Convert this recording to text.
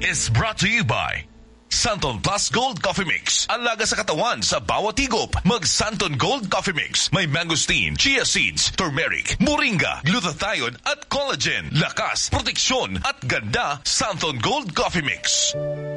is brought to you by Santon Plus Gold Coffee Mix. Alaga sa katawan sa bawat higop. Mag Santon Gold Coffee Mix. May mangosteen, chia seeds, turmeric, moringa, glutathione at collagen. Lakas, proteksyon at ganda. Santon Gold Coffee Mix.